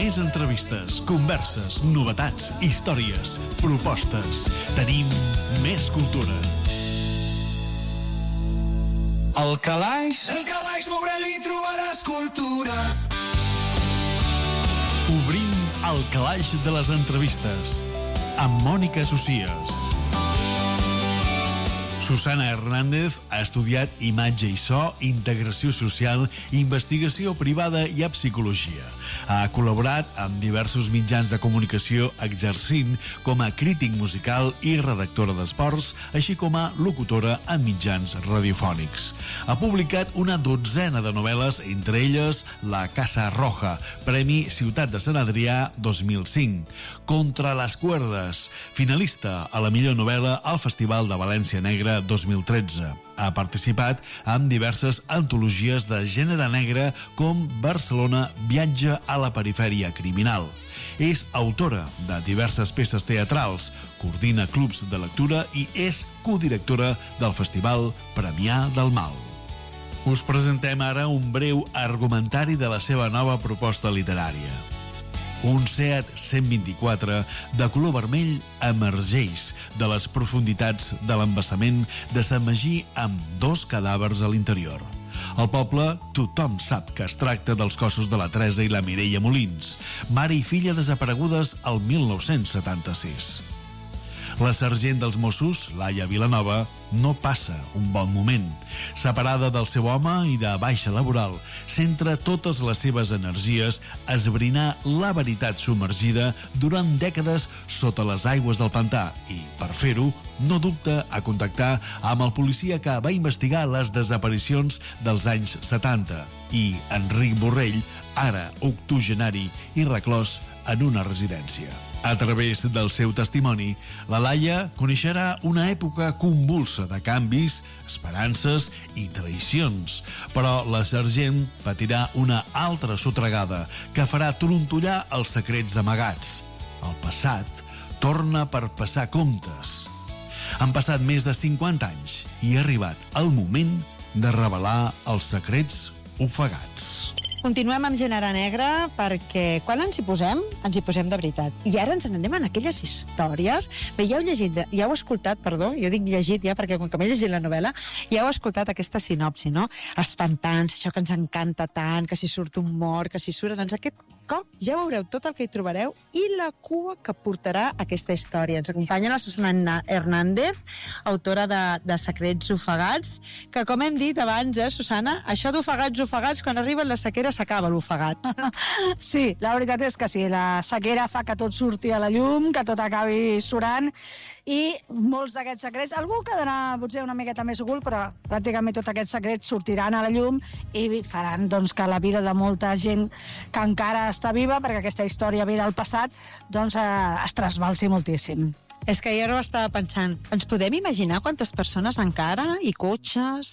Més entrevistes, converses, novetats, històries, propostes. Tenim més cultura. Al calaix sobre ell hi trobaràs cultura. Obrim el calaix de les entrevistes amb Mònica Socias. Susana Hernández ha estudiat imatge i so, integració social, investigació privada i psicologia. Ha col·laborat amb diversos mitjans de comunicació exercint com a crític musical i redactora d'esports, així com a locutora en mitjans radiofònics. Ha publicat una dotzena de novel·les, entre elles La Casa Roja, Premi Ciutat de Sant Adrià 2005, Contra les cuerdes, finalista a la millor novel·la al Festival de València Negra 2013. Ha participat en diverses antologies de gènere negre com Barcelona viatja a la perifèria criminal. És autora de diverses peces teatrals, coordina clubs de lectura i és codirectora del Festival Premià del Mal. Us presentem ara un breu argumentari de la seva nova proposta literària. Un Seat 124 de color vermell emergeix de les profunditats de l'embassament de Sant Magí amb 2 cadàvers a l'interior. Al poble, tothom sap que es tracta dels cossos de la Teresa i la Mireia Molins, mare i filla desaparegudes al 1976. La sergent dels Mossos, Laia Vilanova, no passa un bon moment. Separada del seu home i de baixa laboral, centra totes les seves energies a esbrinar la veritat submergida durant dècades sota les aigües del pantà i, per fer-ho, no dubta a contactar amb el policia que va investigar les desaparicions dels anys 70 i Enric Borrell, ara octogenari i reclòs en una residència. A través del seu testimoni, la Laia coneixerà una època convulsa de canvis, esperances i traïcions, però la sergent patirà una altra sotragada que farà trontollar els secrets amagats. El passat torna per passar comptes. Han passat més de 50 anys i ha arribat el moment de revelar els secrets ofegats. Continuem amb gènere negre perquè quan ens hi posem de veritat. I ara ens n'anem en aquelles històries. Bé, ja heu escoltat, jo dic llegit ja perquè com que m'he llegit la novel·la, ja heu escoltat aquesta sinopsi, no? Els pantans, això que ens encanta tant, que si surt un mort, que si surt... Doncs aquest cop ja veureu tot el que hi trobareu i la cua que portarà aquesta història. Ens acompanya la Susana Hernández, autora de Secrets ofegats, que com hem dit abans, Susana, això d'ofegats, quan arriben la sequera s'acaba l'ofegat. Sí, la veritat és que sí, la sequera fa que tot surti a la llum, que tot acabi surant, i molts d'aquests secrets, algú quedarà potser una miqueta més ocult, però pràcticament tots aquests secrets sortiran a la llum i faran doncs, que la vida de molta gent que encara està viva, perquè aquesta història ve del passat, doncs es trasbalsi moltíssim. És que jo no estava pensant, ens podem imaginar quantes persones encara, i cotxes,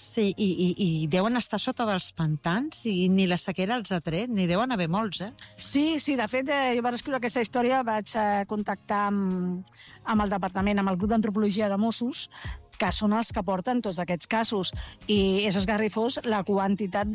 i deuen estar sota dels pantans, i ni la sequera els ha tret, ni deuen haver molts, Sí, de fet, jo per escriure aquesta història vaig contactar amb el departament, amb el grup d'antropologia de Mossos, que són els que porten tots aquests casos, i és esgarrifós la quantitat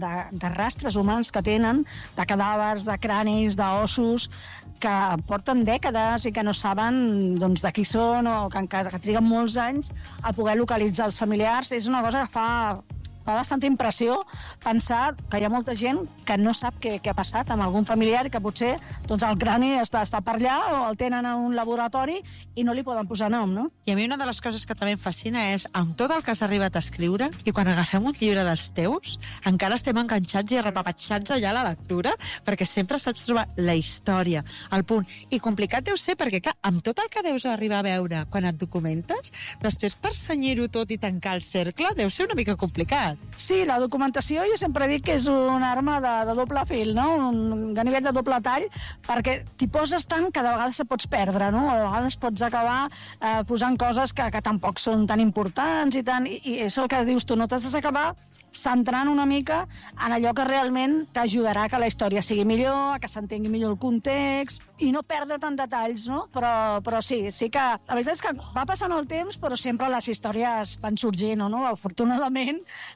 de rastres humans que tenen, de cadàvers, de cranis, d'ossos, que porten dècades i que no saben doncs, de qui són, o que triguen molts anys a poder localitzar els familiars. És una cosa que fa bastanta impressió pensar que hi ha molta gent que no sap què ha passat amb algun familiar, que potser doncs, el crani està per allà o el tenen en un laboratori i no li poden posar nom, no? I a mi una de les coses que també em fascina és, amb tot el que has arribat a escriure, i quan agafem un llibre dels teus, encara estem enganxats i repapatxats allà a la lectura, perquè sempre saps trobar la història, el punt. I complicat deu ser, perquè clar, amb tot el que deus arribar a veure quan et documentes, després per senyir-ho tot i tancar el cercle, deu ser una mica complicat. Sí, la documentació jo sempre dic que és una arma de doble fil, no? Un ganivet de doble tall, perquè t'hi poses tant que de vegades pots perdre, no? De vegades pots acabar posant coses que tampoc són tan importants i és el que dius tu, no t'has d'acabar centrant una mica en allò que realment t'ajudarà que la història sigui millor, que s'entengui millor el context i no perdre tant detalls, no? Però sí que la veritat és que va passant el temps, però sempre les històries van sorgint, no? Afortunadament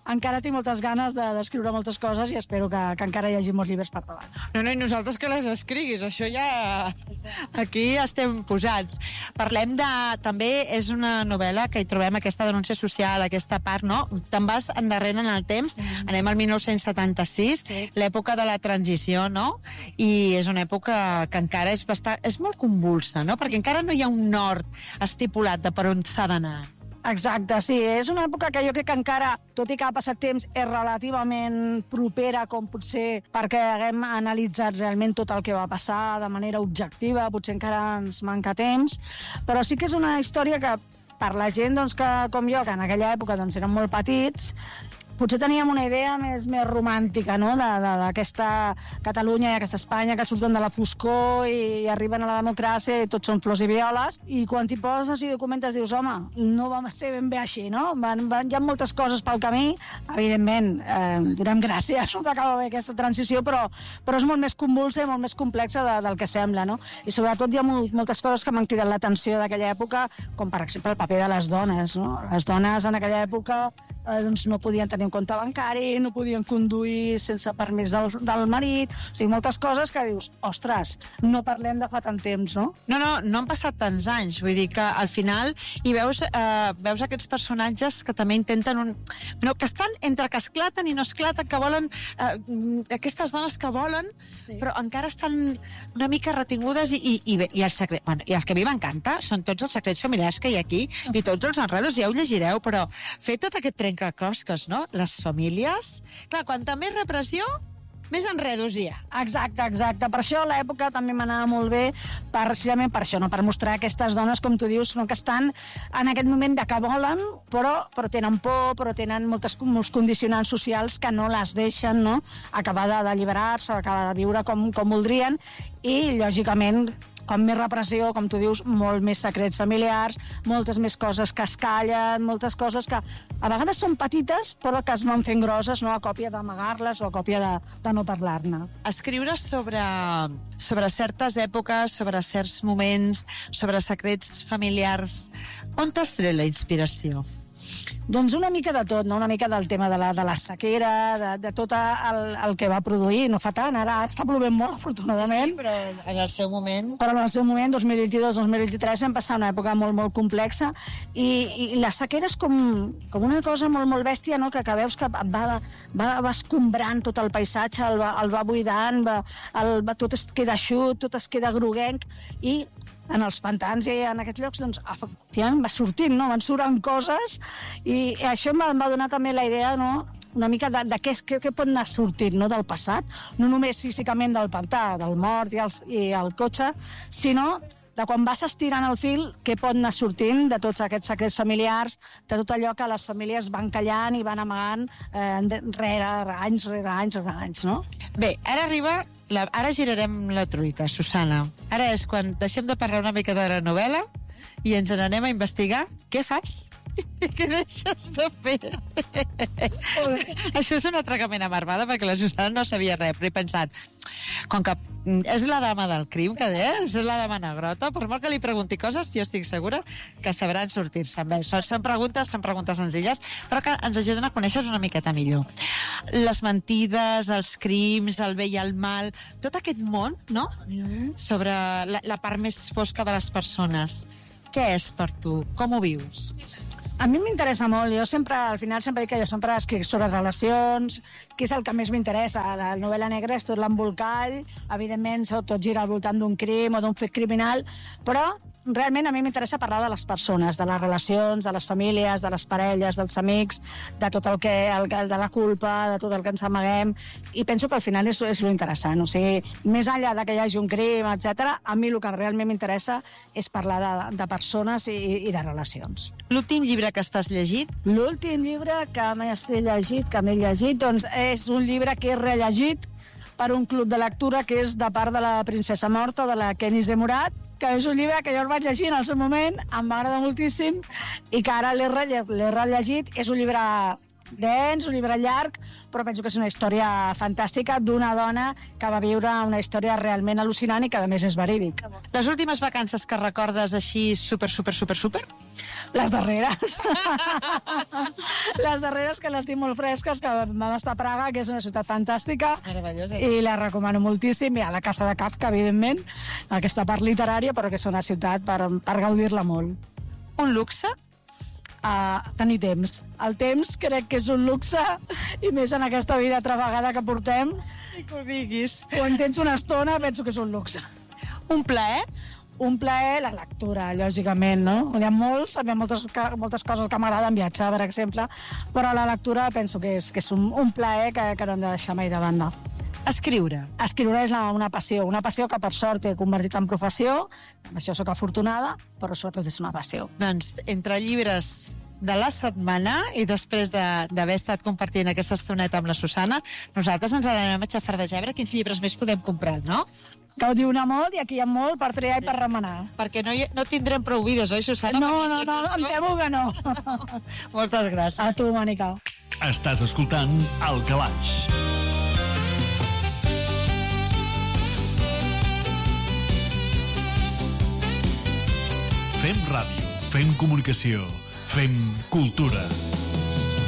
encara tinc moltes ganes d'escriure moltes coses i espero que encara hi hagi molts llibres per davant. No, i nosaltres que les escriguis, això ja... Aquí estem posats. Parlem de... També és una novel·la que hi trobem aquesta denúncia social, aquesta part, no? Te'n vas endarrere en el temps, anem al 1976, l'època de la transició, no? I és una època que encara és molt convulsa, no? Perquè encara no hi ha un nord estipulat de per on s'ha d'anar. Exacte, sí. És una època que jo crec que encara, tot i que ha passat temps, és relativament propera com potser perquè haguem analitzat realment tot el que va passar de manera objectiva, potser encara ens manca temps, però sí que és una història que per la gent doncs, que, com jo, que en aquella època doncs, eren molt petits, potser teníem una idea més romàntica, no?, d'aquesta Catalunya i aquesta Espanya que surten de la foscor i arriben a la democràcia i tots són flors i violes, i quan t'hi poses i documentes dius, home, no va ser ben bé així, no? Hi ha moltes coses pel camí, evidentment, donem gràcies, no t'acaba bé aquesta transició, però és molt més convulsa i molt més complexa del que sembla, no? I sobretot hi ha moltes coses que m'han cridat l'atenció d'aquella època, com per exemple el paper de les dones, no? Les dones en aquella època doncs no podien tenir un compte bancari, no podien conduir sense permís del marit, o sigui, moltes coses que dius, ostres, no parlem de fa tant temps, no? No han passat tants anys, vull dir que al final hi veus aquests personatges que també intenten que estan entre que esclaten i no esclaten, que volen aquestes dones que volen, sí, però encara estan una mica retingudes i el secret, i el que a mi m'encanta són tots els secrets familiars que hi ha aquí i tots els enredos, ja ho llegireu, però fer tot aquest trencaclosques, no? Les famílies... Clar, quanta més repressió, més enredos hi ha. Exacte. Per això l'època també m'anava molt bé, precisament per això, no? Per mostrar aquestes dones, com tu dius, no? Que estan en aquest moment de que volen, però tenen por, però tenen molts condicionants socials que no les deixen, no?, acabar d'alliberar-se, acabar de viure com voldrien, i, lògicament, com més repressió, com tu dius, molt més secrets familiars, moltes més coses que es callen, moltes coses que a vegades són petites però que es van fent grosses, no?, a còpia d'amagar-les o a còpia de no parlar-ne. Escriure sobre certes èpoques, sobre certs moments, sobre secrets familiars, on t'has tret la inspiració? Doncs una mica de tot, no? Una mica del tema de la sequera, de tot el que va produir, no fa tant, ara està plovent molt, afortunadament. Sí, però en el seu moment... Però en el seu moment, 2022-2023, vam passar una època molt, molt complexa, i la sequera és com una cosa molt, molt bèstia, no?, que veus que va escombrant tot el paisatge, el va buidant, tot es queda eixut, tot es queda groguenc, i en els pantans i en aquests llocs, doncs, efectivament, va sortint, no?, van surant coses, i això em va donar també la idea, no?, una mica de què pot anar sortint, no?, del passat, no només físicament del pantà, del mort i el cotxe, sinó de quan vas estirant el fil, què pot anar sortint de tots aquests secrets familiars, de tot allò que les famílies van callant i van amagant anys rere anys, no? Bé, ara girarem la truita, Susana. Ara és quan deixem de parlar una mica de la novel·la i ens n'anem a investigar què fas i què deixes de fer. Això és un atracament a marmada perquè la Susana no sabia res, però he pensat, com que és la dama del crim, que és la dama negrota, per molt que li pregunti coses, jo estic segura que sabran sortir-se. Bé, són preguntes senzilles, però que ens ajuden a conèixer una miqueta millor. Les mentides, els crims, el bé i el mal, tot aquest món, no?, sobre la part més fosca de les persones. Què és per tu? Com ho vius? A mi m'interessa molt. Jo al final sempre dic que jo sempre escric sobre relacions, que és el que més m'interessa. La novel·la negra és tot l'embolcall, evidentment tot gira al voltant d'un crim o d'un fet criminal, però realment a mi m'interessa parlar de les persones, de les relacions, de les famílies, de les parelles, dels amics, de tot de la culpa, de tot el que ens amaguem, i penso que al final és lo interessant. O sigui, més enllà de que hi hagi un crim, etc., a mi el que realment m'interessa és parlar de persones i de relacions. L'últim llibre que estàs llegint? L'últim llibre que m'he llegit, doncs és un llibre que he rellegit per un club de lectura que és De part de la princesa morta, de la Kenise Murat, que és un llibre que jo el vaig llegir en el seu moment, em va agradar moltíssim, i que ara l'he rellegit. És un llibre dens, un llibre llarg, però penso que és una història fantàstica d'una dona que va viure una història realment al·lucinant i que a més és verídic. Les últimes vacances que recordes així super? Les darreres. Les darreres, que les tinc molt fresques, que vam estar a Praga, que és una ciutat fantàstica. Meravellosa. I la recomano moltíssim. Hi ha la Casa de Kafka, evidentment, aquesta part literària, però que és una ciutat per gaudir-la molt. Un luxe? Tenir temps. El temps crec que és un luxe, i més en aquesta vida travegada que portem. I que ho diguis. Quan tens una estona, penso que és un luxe. Un plaer? Un plaer, la lectura, lògicament, no? Hi ha moltes coses que m'agraden, viatjar, per exemple, però la lectura penso que és un plaer que no hem de deixar mai de banda. Escriure. Escriure és una passió que per sort he convertit en professió, amb això sóc afortunada, però sobretot és una passió. Doncs entre llibres de la setmana i després d'haver estat compartint aquesta estoneta amb la Susana, nosaltres ens anem a xafardejar a veure quins llibres més podem comprar, no? Gaudiu-ne molt, i aquí hi ha molt per triar i per remenar. Perquè no tindrem prou vides, oi, Susana? No, em temo que no. Moltes gràcies. A tu, Mònica. Estàs escoltant El Calaix. Fem ràdio, fem comunicació, fem cultura.